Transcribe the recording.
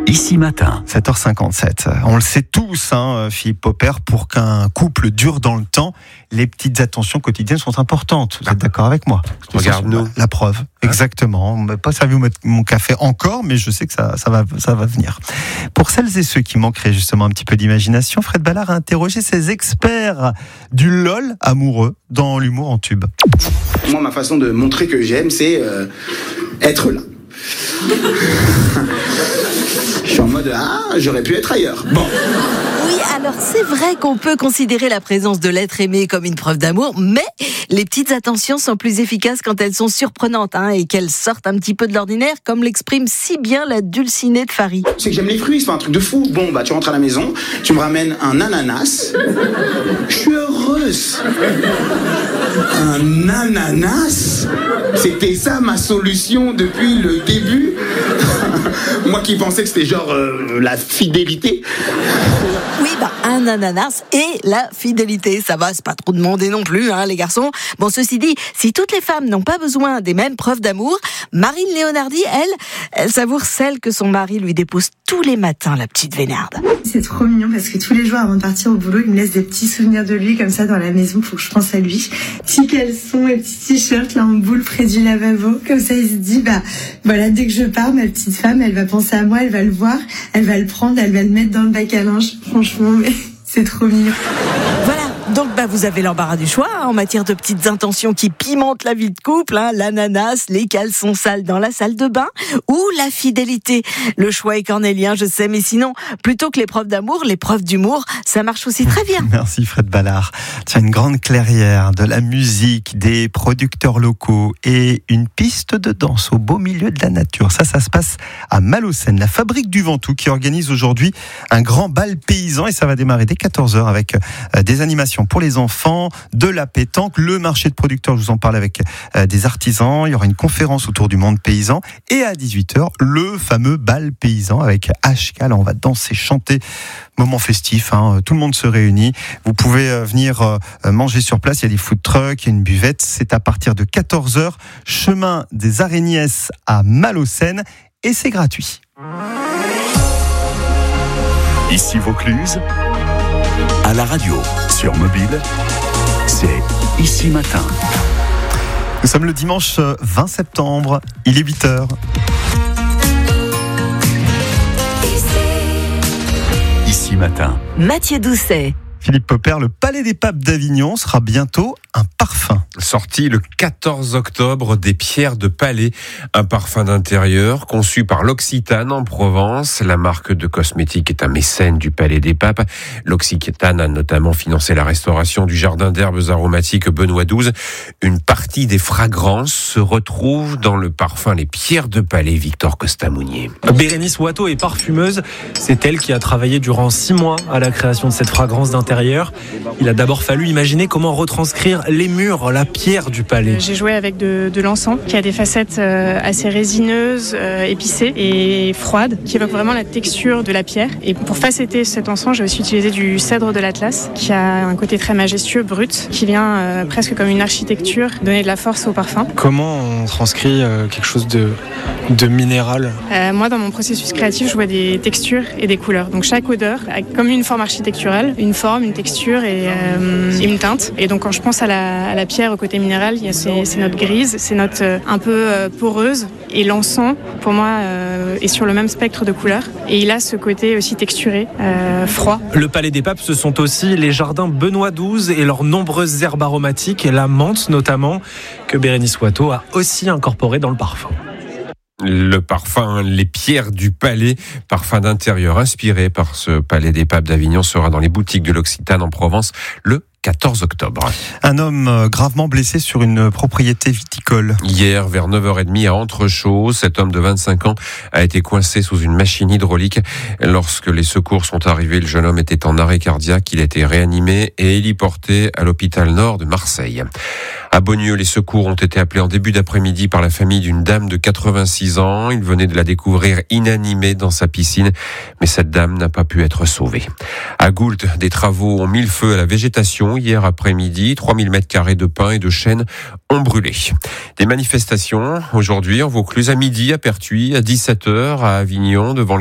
Ici Matin. 7h57. On le sait tous, Philippe Popper, pour qu'un couple dure dans le temps, les petites attentions quotidiennes sont importantes. Vous êtes d'accord avec moi? Regarde-nous. La preuve. Exactement. On ne m'a pas servi mon café encore, mais je sais que ça va venir. Pour celles et ceux qui manqueraient justement un petit peu d'imagination, Fred Ballard a interrogé ses experts du LOL amoureux dans l'humour en tube. Moi, ma façon de montrer que j'aime, c'est être là. Je suis en mode j'aurais pu être ailleurs. Bon. Oui, alors c'est vrai qu'on peut considérer la présence de l'être aimé comme une preuve d'amour, mais les petites attentions sont plus efficaces quand elles sont surprenantes et qu'elles sortent un petit peu de l'ordinaire, comme l'exprime si bien la dulcinée de Farid. C'est que j'aime les fruits, c'est pas un truc de fou. Bon, tu rentres à la maison, tu me ramènes un ananas. Je suis heureuse. Un ananas? C'était ça ma solution depuis le début. Moi qui pensais que c'était genre la fidélité. Oui, un ananas et la fidélité, ça va, c'est pas trop demandé non plus, les garçons. Bon, ceci dit, si toutes les femmes n'ont pas besoin des mêmes preuves d'amour, Marine Léonardi, elle savoure celle que son mari lui dépose tous les matins, la petite Vénarde. C'est trop mignon parce que tous les jours avant de partir au boulot, il me laisse des petits souvenirs de lui comme ça dans la maison, faut que je pense à lui. Petits caleçons et petits t-shirts là en boule près du lavabo, comme ça il se dit voilà, dès que je pars, ma petite femme, elle va penser à moi, elle va le voir, elle va le prendre, elle va le mettre dans le bac à linge. Franchement, mais c'est trop mignon. Voilà. Donc vous avez l'embarras du choix en matière de petites intentions qui pimentent la vie de couple, l'ananas, les caleçons sales dans la salle de bain ou la fidélité. Le choix est cornélien, je sais, mais sinon, plutôt que les preuves d'amour, les preuves d'humour, ça marche aussi très bien. Merci Fred Ballard. Tiens, une grande clairière, de la musique, des producteurs locaux et une piste de danse au beau milieu de la nature. Ça se passe à Malaucène, la Fabrique du Ventoux qui organise aujourd'hui un grand bal paysan et ça va démarrer dès 14h avec des animations pour les enfants, de la pétanque, le marché de producteurs, je vous en parle avec des artisans, il y aura une conférence autour du monde paysan et à 18h, le fameux bal paysan avec HK, là on va danser, chanter, moment festif, tout le monde se réunit, vous pouvez venir manger sur place, il y a des food trucks, il y a une buvette, c'est à partir de 14h, chemin des Araignées à Malaucène et c'est gratuit. Ici Vaucluse, à la radio, sur mobile, c'est Ici Matin. Nous sommes le dimanche 20 septembre, il est 8h. Ici Matin. Mathieu Doucet. Philippe Popper, le Palais des Papes d'Avignon sera bientôt un parfum. Sorti le 14 octobre des Pierres de Palais, un parfum d'intérieur conçu par l'Occitane en Provence. La marque de cosmétiques est un mécène du Palais des Papes. L'Occitane a notamment financé la restauration du jardin d'herbes aromatiques Benoît XII. Une partie des fragrances se retrouve dans le parfum Les Pierres de Palais, Victor Costamounier. Bérénice Watteau est parfumeuse. C'est elle qui a travaillé durant 6 mois à la création de cette fragrance d'intérieur. Il a d'abord fallu imaginer comment retranscrire les murs, la pierre du palais. J'ai joué avec de l'encens qui a des facettes assez résineuses, épicées et froides, qui évoquent vraiment la texture de la pierre. Et pour facetter cet encens, j'ai aussi utilisé du cèdre de l'Atlas, qui a un côté très majestueux, brut, qui vient presque comme une architecture, donner de la force au parfum. Comment on transcrit quelque chose de minéral ? Moi, dans mon processus créatif, je vois des textures et des couleurs. Donc chaque odeur a comme une forme architecturale, une forme, une texture et une teinte. Et donc quand je pense à la pierre au côté minéral, il y a ces notes grises, ces notes un peu poreuses. Et l'encens, pour moi, est sur le même spectre de couleurs. Et il a ce côté aussi texturé, froid. Le Palais des Papes, ce sont aussi les jardins Benoît XII et leurs nombreuses herbes aromatiques, et la menthe notamment, que Bérénice Watteau a aussi incorporé dans le parfum. Le parfum Les Pierres du Palais, parfum d'intérieur inspiré par ce Palais des Papes d'Avignon, sera dans les boutiques de l'Occitane en Provence le 14 octobre. Un homme gravement blessé sur une propriété viticole. Hier, vers 9h30 à Entrechaux, cet homme de 25 ans a été coincé sous une machine hydraulique. Lorsque les secours sont arrivés, le jeune homme était en arrêt cardiaque. Il a été réanimé et héliporté à l'hôpital Nord de Marseille. À Beaunieu, les secours ont été appelés en début d'après-midi par la famille d'une dame de 86 ans. Ils venaient de la découvrir inanimée dans sa piscine, mais cette dame n'a pas pu être sauvée. À Goult, des travaux ont mis le feu à la végétation hier après-midi. 3000 m² de pins et de chênes ont brûlé. Des manifestations aujourd'hui en Vaucluse à midi, à Pertuis, à 17h, à Avignon, devant le